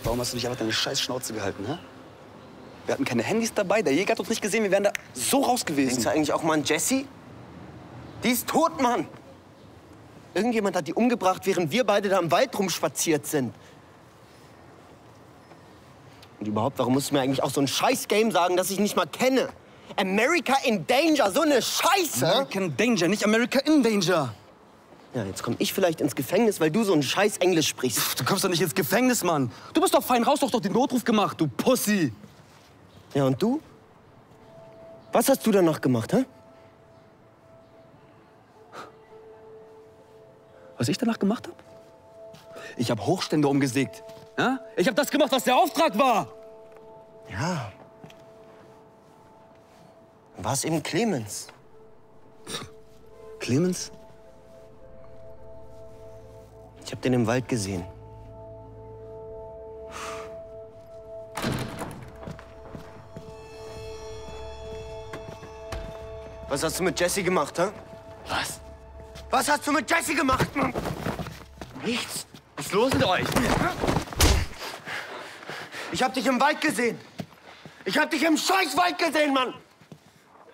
Warum hast du nicht einfach deine scheiß Schnauze gehalten, hä? Wir hatten keine Handys dabei, der Jäger hat uns nicht gesehen, wir wären da so raus gewesen. Denkst du eigentlich auch mal an Jessie? Die ist tot, Mann! Irgendjemand hat die umgebracht, während wir beide da im Wald rumspaziert sind. Und überhaupt, warum musst du mir eigentlich auch so ein Scheiß-Game sagen, das ich nicht mal kenne? America in Danger, so eine Scheiße! American Danger, nicht America in Danger. Ja, jetzt komm ich vielleicht ins Gefängnis, weil du so ein scheiß Englisch sprichst. Du kommst doch nicht ins Gefängnis, Mann. Du bist doch fein raus, du hast doch den Notruf gemacht, du Pussy. Ja, und du? Was hast du danach gemacht, hä? Was ich danach gemacht habe? Ich habe Hochstände umgesägt. Ja? Ich habe das gemacht, was der Auftrag war. Ja. War es eben Clemens? Clemens? Ich habe den im Wald gesehen. Was hast du mit Jessie gemacht, hä? Was? Was hast du mit Jessie gemacht, Mann? Nichts. Was ist los mit euch? Ich hab dich im Wald gesehen. Ich hab dich im Scheißwald gesehen, Mann.